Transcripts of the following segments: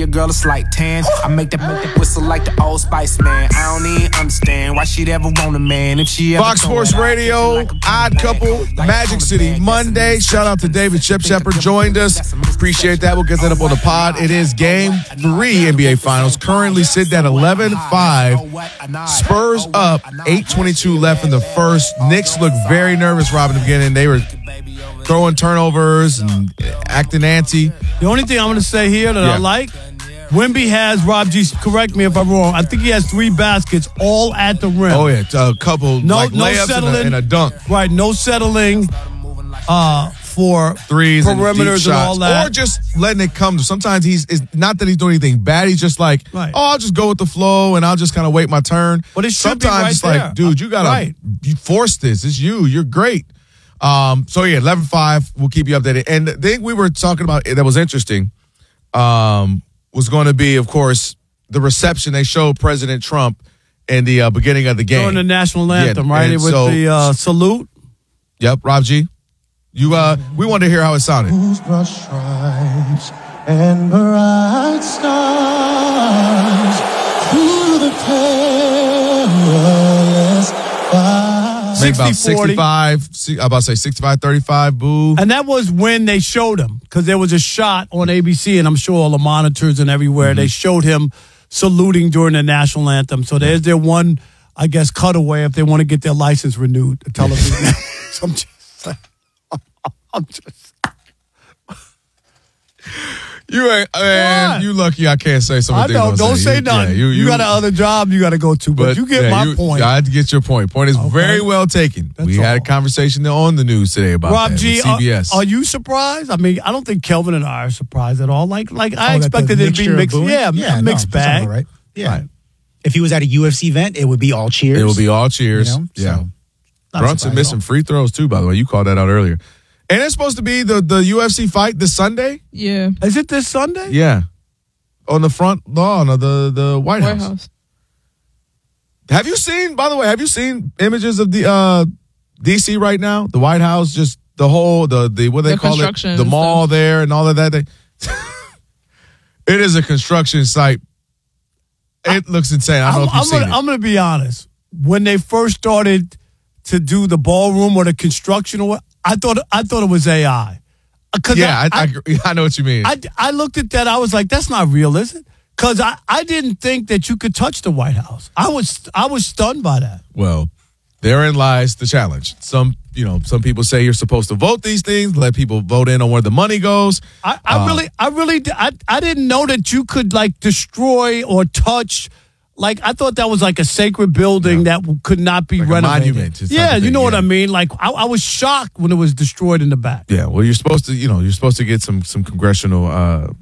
your girl a slight tan. I make that whistle like the Old Spice, man. I don't even understand why she'd ever want a man if she ever. Fox Sports Radio, Odd Couple, Magic City Monday. Shout out to David Shepard joined us. Appreciate that. We'll get that up on the pod. It is Game 3 NBA Finals. Currently sitting at 11-5. Spurs up. 8:22 left in the first. Knicks look very nervous, Rob, in the beginning. They were throwing turnovers and acting antsy. The only thing I'm going to say here that I like, Wemby has, Rob G, correct me if I'm wrong, I think he has 3 baskets all at the rim. Oh, yeah. A couple layups and a dunk. Right, no settling for threes perimeters and all that. Or just letting it come. Sometimes it's not that he's doing anything bad. He's just like, I'll just go with the flow and I'll just kind of wait my turn. But it should sometimes be right it's there. like, dude, you got to you force this. It's you. You're great. 11-5. We'll keep you updated. And the thing we were talking about that was interesting was going to be, of course, the reception they showed President Trump in the beginning of the game. During the national anthem, right? With the salute. Yep, Rob G. We wanted to hear how it sounded. Broad stripes and bright stars through the perilous fire. Maybe about 65, I'm about to say 65-35, boo. And that was when they showed him, because there was a shot on ABC, and I'm sure all the monitors and everywhere, they showed him saluting during the national anthem. So there's their one, I guess, cutaway if they want to get their license renewed, the television. So I'm just You ain't, man, you lucky I can't say something. I know, don't say nothing. Yeah, you got another job you got to go to, but you get my point. I get your point. Point is very well taken. We had a conversation on the news today about Rob that G, with CBS. Are you surprised? I mean, I don't think Kelvin and I are surprised at all. Like I expected it to be mixed. Mixed bag. Right. Yeah. Right. If he was at a UFC event, it would be all cheers. It would be all cheers. You know? Yeah. Brunson missing free throws too, by the way. You called that out earlier. And it's supposed to be the UFC fight this Sunday? Yeah. Is it this Sunday? Yeah. On the front lawn of the White House. Have you seen images of the DC right now? The White House, just the whole, what they call it? The mall there and all of that. It is a construction site. It looks insane. I don't know if you've seen it. I'm going to be honest. When they first started to do the ballroom or the construction or what, I thought it was AI. Yeah, I know what you mean. I looked at that. I was like, that's not real, is it? Because I didn't think that you could touch the White House. I was stunned by that. Well, therein lies the challenge. Some people say you're supposed to vote these things, let people vote in on where the money goes. I didn't know that you could like destroy or touch. Like, I thought that was like a sacred building that could not be renovated. A monument. Yeah, you know what I mean? Like, I was shocked when it was destroyed in the back. Yeah, well, you're supposed to get some congressional,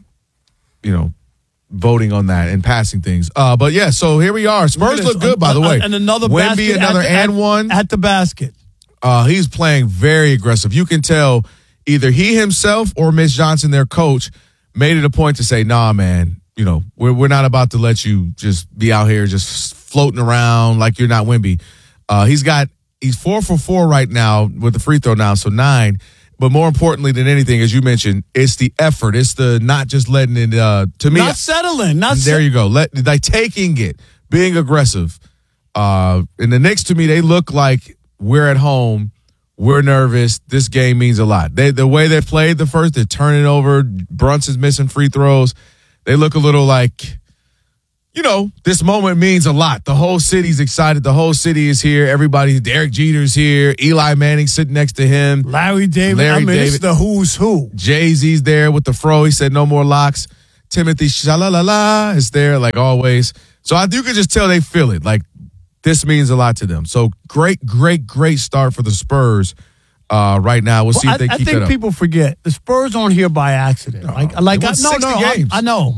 voting on that and passing things. But yeah, so here we are. Spurs look good, by the way. And another Wemby, basket one. At the basket. He's playing very aggressive. You can tell either he himself or Mitch Johnson, their coach, made it a point to say, nah, man, we're not about to let you just be out here just floating around like you're not Wemby. He's 4 for 4 right now with the free throw now, so 9. But more importantly than anything, as you mentioned, it's the effort. It's the not just letting it. To me, not settling. There you go. Like taking it, being aggressive. And the Knicks, to me, they look like we're at home. We're nervous. This game means a lot. The way they played the first, they're turning over. Brunson's missing free throws. They look a little like, this moment means a lot. The whole city's excited. The whole city is here. Everybody, Derek Jeter's here. Eli Manning sitting next to him. Larry David. It's the who's who. Jay-Z's there with the fro. He said no more locks. Timothy Shalalala is there like always. So you can just tell they feel it. Like this means a lot to them. So great start for the Spurs. Right now, we'll see if they keep it up. I think people forget the Spurs aren't here by accident. Games. I know.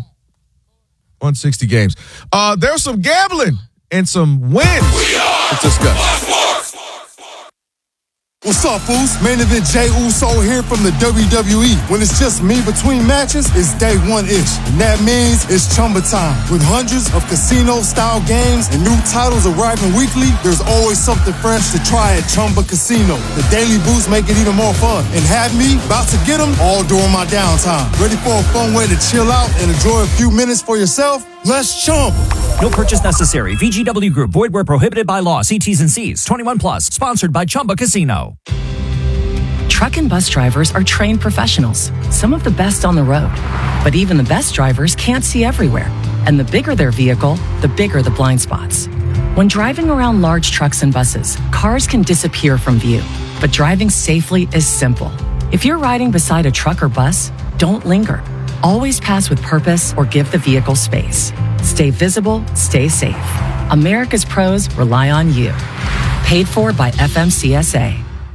160 games. There's some gambling and some wins to discuss. What's up, fools? Main event Jey Uso here from the WWE. When it's just me between matches, it's day one-ish. And that means it's Chumba time. With hundreds of casino-style games and new titles arriving weekly, there's always something fresh to try at Chumba Casino. The daily boosts make it even more fun. And have me about to get them all during my downtime. Ready for a fun way to chill out and enjoy a few minutes for yourself? Let's Chumba. No purchase necessary. VGW Group. Void where prohibited by law. See T's and C's. 21 plus. Sponsored by Chumba Casino. Truck and bus drivers are trained professionals, some of the best on the road. But even the best drivers can't see everywhere. And the bigger their vehicle, the bigger the blind spots. When driving around large trucks and buses, cars can disappear from view. But driving safely is simple. If you're riding beside a truck or bus, don't linger. Always pass with purpose or give the vehicle space. Stay visible, stay safe. America's pros rely on you. Paid for by FMCSA.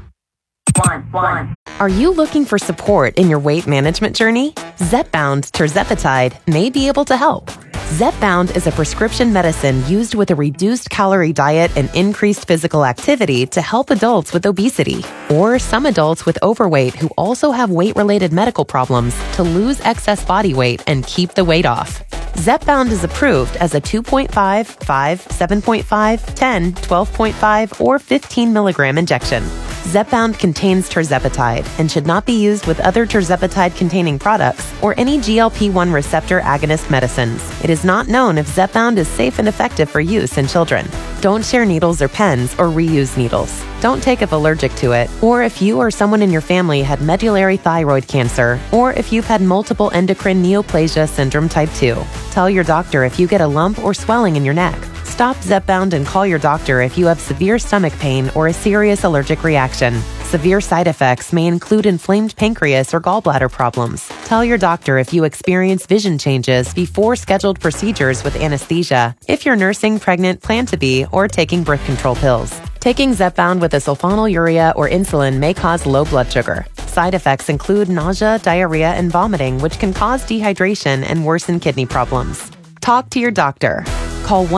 Are you looking for support in your weight management journey? Zepbound tirzepatide may be able to help. Zepbound is a prescription medicine used with a reduced calorie diet and increased physical activity to help adults with obesity or some adults with overweight who also have weight-related medical problems to lose excess body weight and keep the weight off. Zepbound is approved as a 2.5, 5, 7.5, 10, 12.5, or 15 milligram injection. Zepbound contains tirzepatide and should not be used with other tirzepatide-containing products or any GLP-1 receptor agonist medicines. It is not known if Zepbound is safe and effective for use in children. Don't share needles or pens or reuse needles. Don't take if allergic to it, or if you or someone in your family had medullary thyroid cancer, or if you've had multiple endocrine neoplasia syndrome type 2. Tell your doctor if you get a lump or swelling in your neck. Stop Zepbound and call your doctor if you have severe stomach pain or a serious allergic reaction. Severe side effects may include inflamed pancreas or gallbladder problems. Tell your doctor if you experience vision changes before scheduled procedures with anesthesia, if you're nursing, pregnant, plan to be, or taking birth control pills. Taking Zepbound with a sulfonylurea or insulin may cause low blood sugar. Side effects include nausea, diarrhea, and vomiting, which can cause dehydration and worsen kidney problems. Talk to your doctor. Call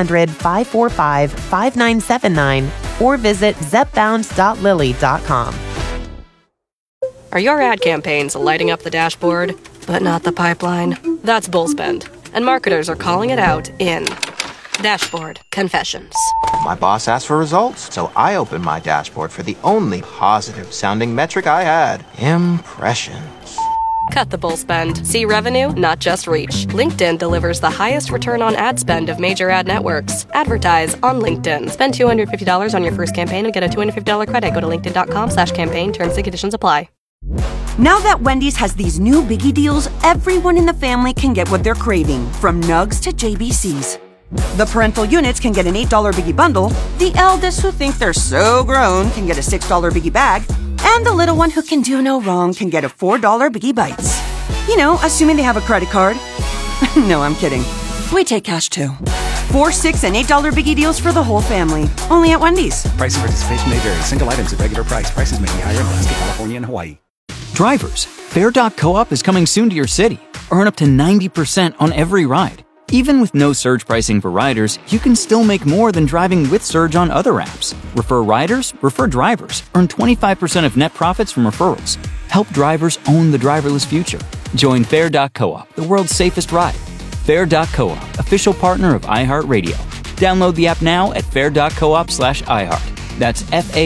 1-800-545-5979 or visit zepbound.lilly.com. Are your ad campaigns lighting up the dashboard, but not the pipeline? That's Bullspend, and marketers are calling it out in Dashboard Confessions. My boss asked for results, so I opened my dashboard for the only positive-sounding metric I had: impressions. Cut the bull spend. See revenue, not just reach. LinkedIn delivers the highest return on ad spend of major ad networks. Advertise on LinkedIn. Spend $250 on your first campaign and get a $250 credit. Go to linkedin.com/campaign. Terms and conditions apply. Now that Wendy's has these new biggie deals, everyone in the family can get what they're craving, from nugs to JBCs. The parental units can get an $8 biggie bundle. The eldest who think they're so grown can get a $6 biggie bag. And the little one who can do no wrong can get a $4 Biggie Bites. You know, assuming they have a credit card. No, I'm kidding. We take cash too. $4, $6, and $8 Biggie deals for the whole family. Only at Wendy's. Price and participation may vary. Single items at regular price. Prices may be higher in Alaska, California, and Hawaii. Drivers, Fair.coop is coming soon to your city. Earn up to 90% on every ride. Even with no surge pricing for riders, you can still make more than driving with surge on other apps. Refer riders, refer drivers. Earn 25% of net profits from referrals. Help drivers own the driverless future. Join Fair.coop, the world's safest ride. Fair.coop, official partner of iHeartRadio. Download the app now at fair.coop/iHeart. That's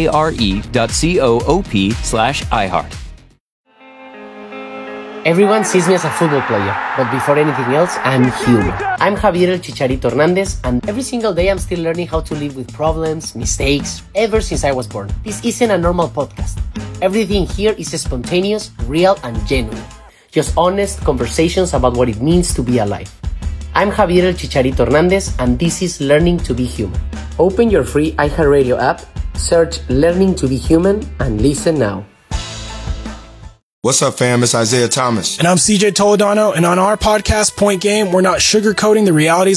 FARE.coop/iHeart. Everyone sees me as a football player, but before anything else, I'm human. I'm Javier El Chicharito Hernandez, and every single day I'm still learning how to live with problems, mistakes, ever since I was born. This isn't a normal podcast. Everything here is spontaneous, real, and genuine. Just honest conversations about what it means to be alive. I'm Javier El Chicharito Hernandez, and this is Learning to be Human. Open your free iHeartRadio app, search Learning to be Human, and listen now. What's up, fam? It's Isaiah Thomas. And I'm CJ Toledano, and on our podcast, Point Game, we're not sugarcoating the realities